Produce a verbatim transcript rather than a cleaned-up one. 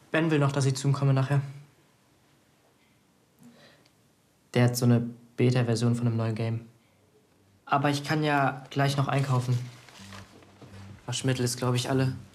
Ben will noch, dass ich zu ihm komme nachher. Der hat so eine Beta-Version von einem neuen Game. Aber ich kann ja gleich noch einkaufen. Waschmittel ist, glaube ich, alle.